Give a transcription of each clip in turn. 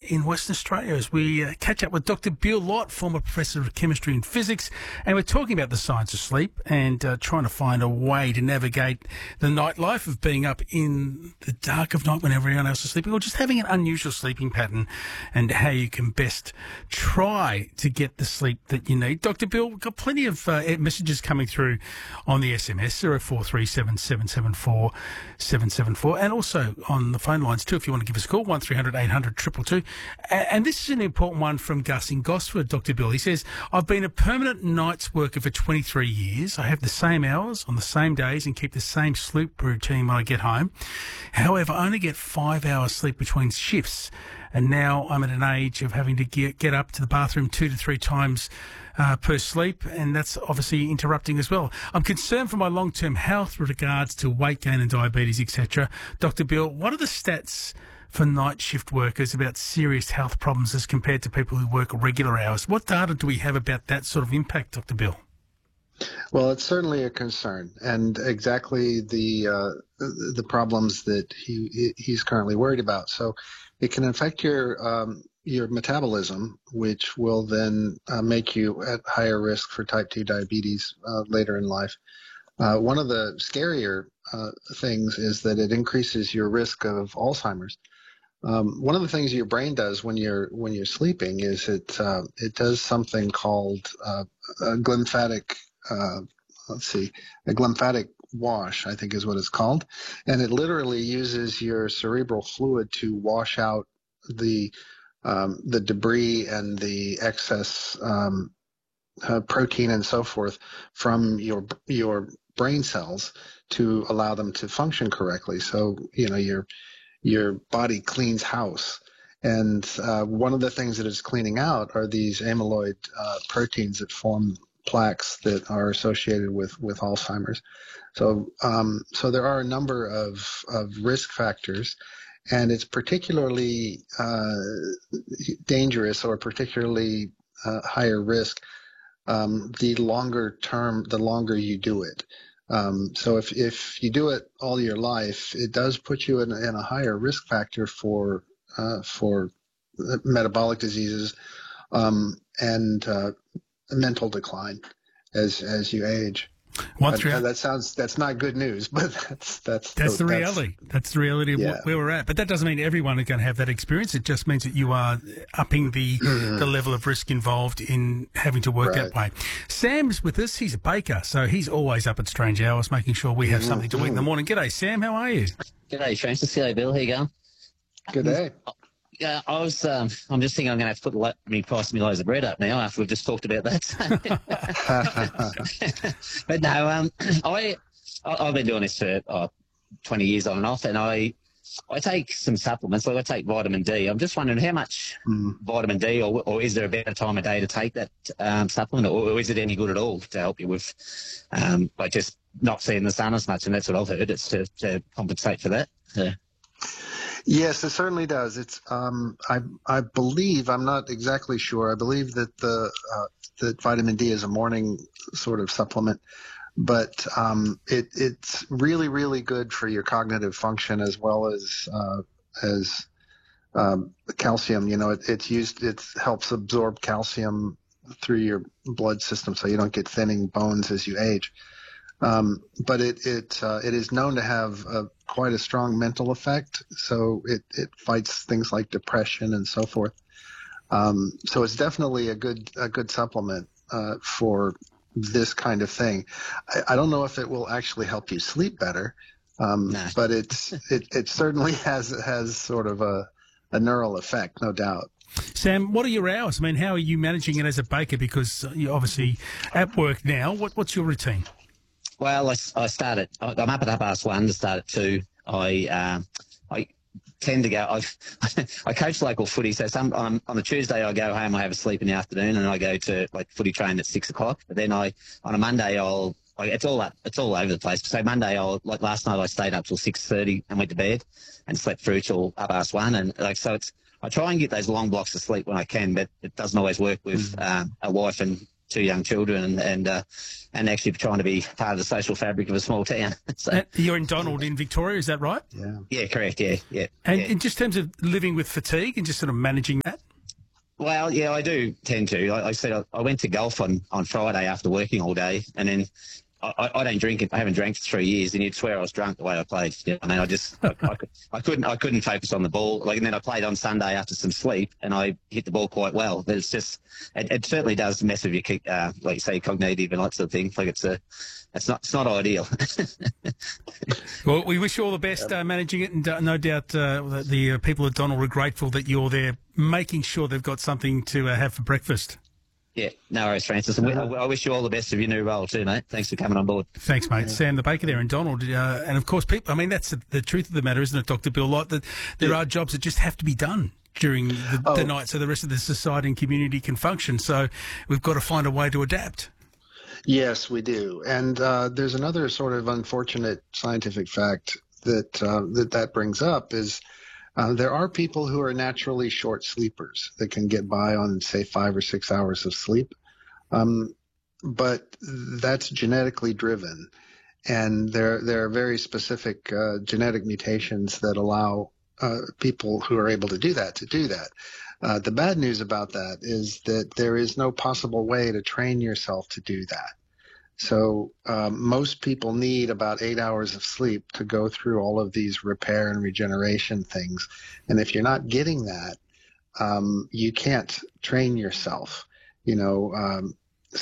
in Western Australia as we catch up with Dr. Bill Lott, former professor of chemistry and physics, and we're talking about the science of sleep and trying to find a way to navigate the nightlife of being up in the dark of night when everyone else is sleeping, or just having an unusual sleeping pattern, and how you can best try to get the sleep that you need. Dr. Bill, we've got plenty of messages coming through on the SMS, 0437 774 774, and also on the phone lines too, if you want to give us a call, 1300 800 222. And this is an important one from Gus in Gosford, Dr. Bill. He says, I've been a permanent nights worker for 23 years. I have the same hours on the same days and keep the same sleep routine when I get home. However, I only get 5 hours sleep between shifts. And now I'm at an age of having to get up to the bathroom 2 to 3 times per sleep, and that's obviously interrupting as well. I'm concerned for my long-term health with regards to weight gain and diabetes, etc. Dr. Bill, what are the stats for night shift workers about serious health problems as compared to people who work regular hours? What data do we have about that sort of impact, Dr. Bill? Well, it's certainly a concern, and exactly the problems that he's currently worried about. So it can affect your metabolism, which will then make you at higher risk for type 2 diabetes later in life. One of the scarier things is that it increases your risk of Alzheimer's. One of the things your brain does when you're sleeping is it does something called a glymphatic wash, I think is what it's called, and it literally uses your cerebral fluid to wash out the debris and the excess protein and so forth from your brain cells to allow them to function correctly. So your body cleans house, and one of the things that it's cleaning out are these amyloid proteins that form plaques that are associated with Alzheimer's. So there are a number of risk factors, and it's particularly dangerous or particularly higher risk the longer you do it. So if you do it all your life, it does put you in a higher risk factor for metabolic diseases and mental decline as you age. That's not good news, but that's the reality. That's the reality of where we're at. But that doesn't mean everyone is going to have that experience. It just means that you are upping the level of risk involved in having to work that way. Sam's with us. He's a baker, so he's always up at strange hours, making sure we have something to eat in the morning. G'day, Sam. How are you? G'day, Francis. G'day, Bill. How you going? Good day. Yeah, I'm just thinking I'm going to have to put me price me loaves of bread up now after we've just talked about that. But no, I've been doing this for 20 years on and off, and I take some supplements. Like I take vitamin D. I'm just wondering how much vitamin D, or is there a better time of day to take that supplement, or is it any good at all to help you with like just not seeing the sun as much? And that's what I've heard. It's to compensate for that. Yes, it certainly does. It's I believe, I'm not exactly sure. I believe that that vitamin D is a morning sort of supplement, but it's really, really good for your cognitive function as well as calcium. It helps absorb calcium through your blood system, so you don't get thinning bones as you age. But it is known to have quite a strong mental effect. So it fights things like depression and so forth. So it's definitely a good supplement for this kind of thing. I don't know if it will actually help you sleep better, but it certainly has sort of a neural effect, no doubt. Sam, what are your hours? I mean, how are you managing it as a baker? Because you're obviously at work now. What's your routine? Well, I'm up at 1:30 to start at 2. I tend to go. I coach local footy, so on a Tuesday I go home, I have a sleep in the afternoon, and I go to footy train at 6 o'clock. But then on a Monday it's all over the place. So Monday last night I stayed up till 6:30 and went to bed and slept through till 1:30, and so I try and get those long blocks of sleep when I can, but it doesn't always work with a wife and two young children, and actually trying to be part of the social fabric of a small town. So You're in Donald in Victoria, is that right? yeah, correct. Yeah. And yeah. in just terms of living with fatigue and just sort of managing that? Well, yeah, I do tend to. I said I went to golf on Friday after working all day, and then I don't drink it. I haven't drank for 3 years, and you'd swear I was drunk the way I played. Yeah, I mean, I couldn't focus on the ball. Like, and then I played on Sunday after some sleep, and I hit the ball quite well. But it's just, it certainly does mess with your, like you say, cognitive and that sort of thing. Like it's not ideal. Well, we wish you all the best managing it, and no doubt the people at Donald are grateful that you're there, making sure they've got something to have for breakfast. Yeah, no worries, Francis. And I wish you all the best of your new role too, mate. Thanks for coming on board. Thanks, mate. Sam the Baker there in Donald. And, of course, people. I mean, that's the truth of the matter, isn't it, Dr. Bill Lott, that there are jobs that just have to be done during the night so the rest of the society and community can function. So we've got to find a way to adapt. Yes, we do. And there's another sort of unfortunate scientific fact that brings up is there are people who are naturally short sleepers that can get by on, say, 5 or 6 hours of sleep. But that's genetically driven. And there are very specific genetic mutations that allow people who are able to do that. The bad news about that is that there is no possible way to train yourself to do that. So most people need about 8 hours of sleep to go through all of these repair and regeneration things. And if you're not getting that, you can't train yourself. You know,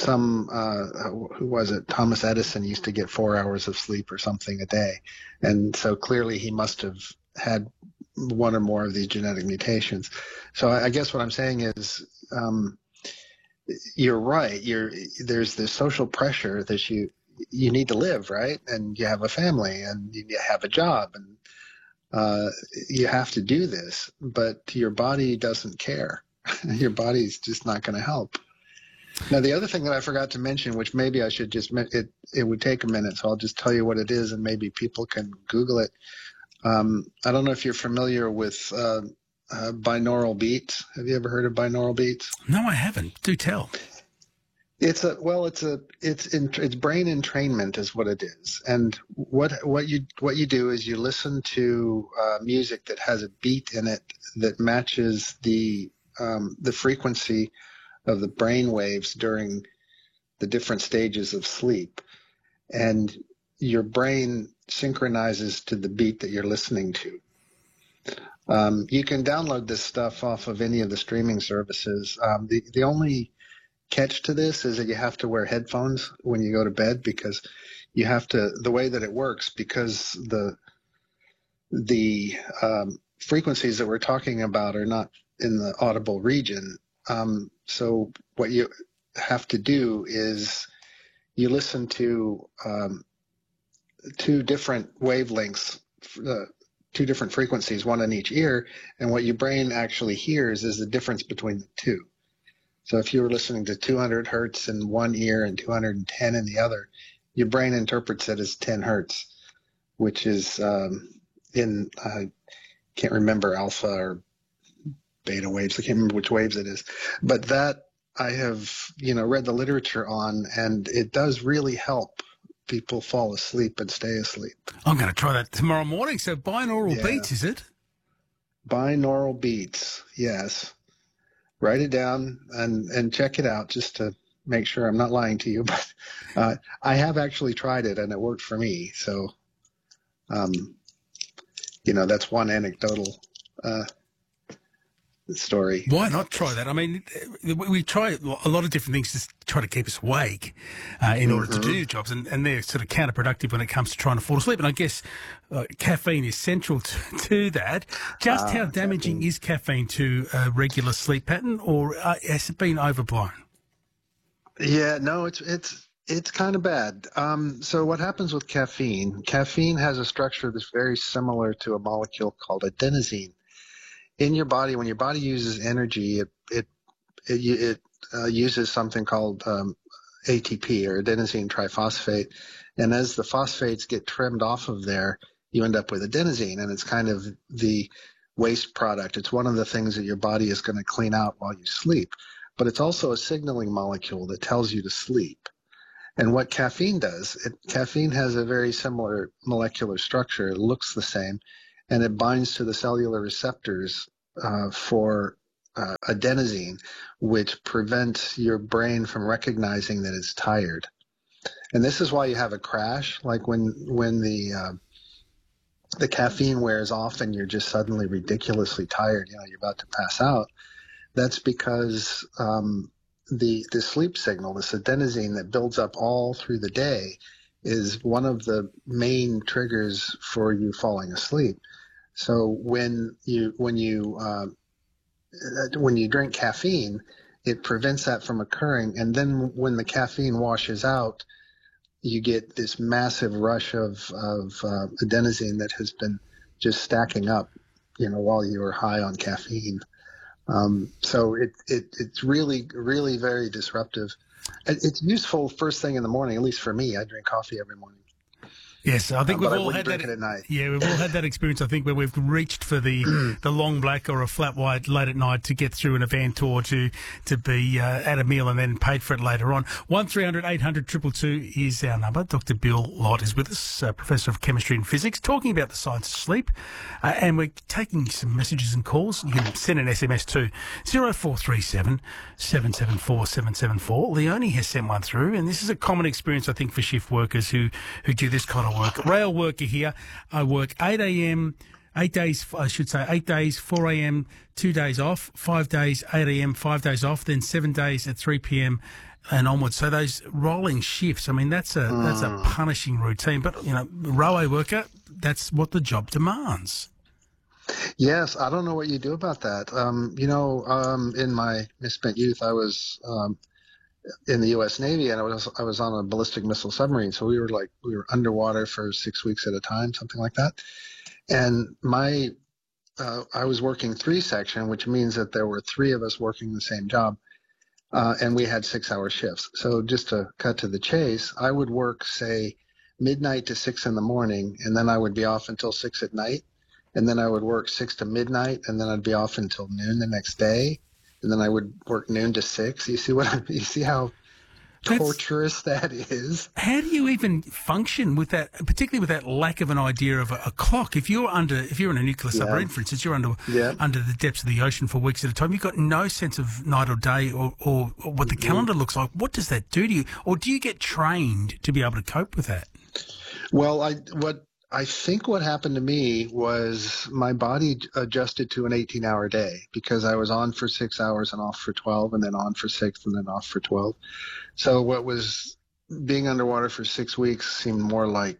who was it? Thomas Edison used to get 4 hours of sleep or something a day. And so clearly he must have had one or more of these genetic mutations. So I guess what I'm saying is, you're right. There's this social pressure that you need to live, right? And you have a family and you have a job and you have to do this, but your body doesn't care. Your body's just not going to help. Now, the other thing that I forgot to mention, which maybe I should it would take a minute, so I'll just tell you what it is and maybe people can Google it. I don't know if you're familiar with binaural beats. Have you ever heard of binaural beats? No, I haven't. Do tell. It's brain entrainment is what it is. And what you do is you listen to music that has a beat in it that matches the frequency of the brain waves during the different stages of sleep, and your brain synchronizes to the beat that you're listening to. You can download this stuff off of any of the streaming services. The only catch to this is that you have to wear headphones when you go to bed, because you have to, the way that it works, because the frequencies that we're talking about are not in the audible region. So what you have to do is you listen to two different wavelengths, two different frequencies, one in each ear, and what your brain actually hears is the difference between the two. So if you were listening to 200 hertz in one ear and 210 in the other, your brain interprets it as 10 hertz, which is I can't remember alpha or beta waves. I can't remember which waves it is. But that I have, read the literature on, and it does really help people fall asleep and stay asleep. I'm going to try that tomorrow morning. So binaural beats, is it? Binaural beats, yes. Write it down and check it out just to make sure I'm not lying to you. But I have actually tried it, and it worked for me. So, that's one anecdotal story. Why not try that? I mean, we try a lot of different things to try to keep us awake in order to do jobs, and they're sort of counterproductive when it comes to trying to fall asleep. And I guess caffeine is central to that. Just how damaging is caffeine to a regular sleep pattern, or has it been overblown? Yeah, no, it's kind of bad. So what happens with caffeine? Caffeine has a structure that's very similar to a molecule called adenosine. In your body, when your body uses energy, it uses something called ATP, or adenosine triphosphate. And as the phosphates get trimmed off of there, you end up with adenosine, and it's kind of the waste product. It's one of the things that your body is going to clean out while you sleep. but it's also a signaling molecule that tells you to sleep. And what caffeine does, caffeine has a very similar molecular structure. It looks the same, and it binds to the cellular receptors for adenosine, which prevents your brain from recognizing that it's tired. And this is why you have a crash, like when the caffeine wears off and you're just suddenly ridiculously tired, you're about to pass out. That's because the sleep signal, this adenosine that builds up all through the day, is one of the main triggers for you falling asleep. So when you drink caffeine, it prevents that from occurring. And then when the caffeine washes out, you get this massive rush of adenosine that has been just stacking up, while you were high on caffeine. So it's really, really very disruptive. It's useful first thing in the morning, at least for me. I drink coffee every morning. Yes, I think we've all had that. At night. Yeah, we've all had that experience. I think where we've reached for the long black or a flat white late at night to get through an event or to be at a meal and then paid for it later on. 1300 800 222 is our number. Dr. Bill Lott is with us, Professor of Chemistry and Physics, talking about the science of sleep. And we're taking some messages and calls. You can send an SMS to 0437 774 774. Leonie has sent one through, and this is a common experience, I think, for shift workers who do this kind of work. Rail worker here. I work 8 a.m., 8 days, 4 a.m., 2 days off, 5 days, 8 a.m., 5 days off, then 7 days at 3 p.m. and onwards. So those rolling shifts, I mean, that's a punishing routine. But, railway worker, that's what the job demands. Yes, I don't know what you do about that. In my misspent youth, I was in the U.S. Navy, and I was on a ballistic missile submarine. So we were underwater for 6 weeks at a time, something like that. And I was working 3-section, which means that there were 3 of us working the same job, and we had 6-hour shifts. So just to cut to the chase, I would work, say, midnight to 6 in the morning, and then I would be off until 6 at night. And then I would work 6 to midnight, and then I'd be off until noon the next day. And then I would work noon to 6. You see how torturous that is? How do you even function with that, particularly with that lack of an idea of a clock? If you're in a nuclear submarine, for instance, you're under the depths of the ocean for weeks at a time. You've got no sense of night or day or what the calendar looks like. What does that do to you? Or do you get trained to be able to cope with that? Well, I think what happened to me was my body adjusted to an 18-hour day because I was on for 6 hours and off for 12 and then on for 6 and then off for 12. So what was being underwater for 6 weeks seemed more like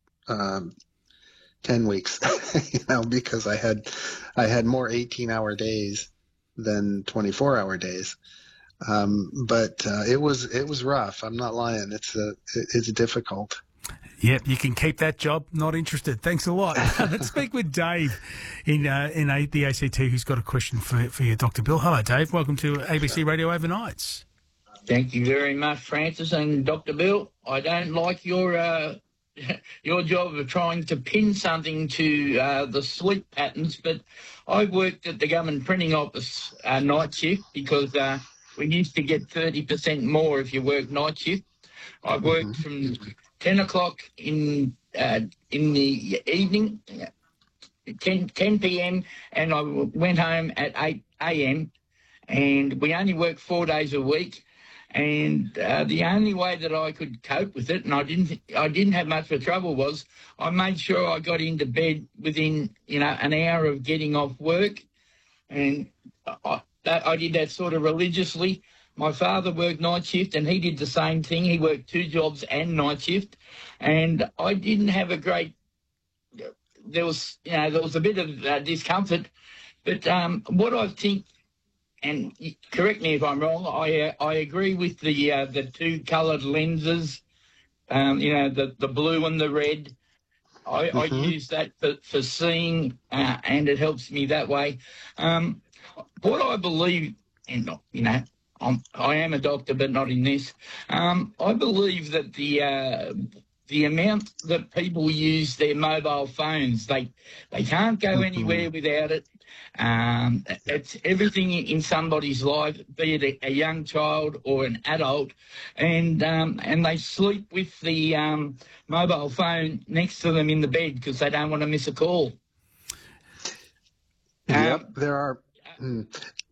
10 weeks, because I had more 18-hour days than 24-hour days. But it was rough. I'm not lying. It's difficult. Yep, you can keep that job. Not interested. Thanks a lot. Let's speak with Dave in the ACT, who's got a question for you, Dr. Bill. Hello, Dave. Welcome to ABC Radio Overnights. Thank you very much, Francis and Dr. Bill. I don't like your job of trying to pin something to the sleep patterns, but I worked at the government printing office night shift because we used to get 30% more if you work night shift. I worked from 10 o'clock in the evening, 10 p.m., and I went home at 8 a.m., and we only worked 4 days a week. And the only way that I could cope with it, and I didn't have much of trouble, was I made sure I got into bed within an hour of getting off work, and I did that sort of religiously. My father worked night shift, and he did the same thing. He worked 2 jobs and night shift, and I didn't have a great. There was a bit of discomfort, but what I think, and correct me if I'm wrong, I agree with the 2 coloured lenses, the blue and the red. I use that for seeing, and it helps me that way. What I believe, and I am a doctor, but not in this. I believe that the amount that people use their mobile phones, they can't go anywhere without it. It's everything in somebody's life, be it a young child or an adult, and they sleep with the mobile phone next to them in the bed because they don't want to miss a call. Yep, there are.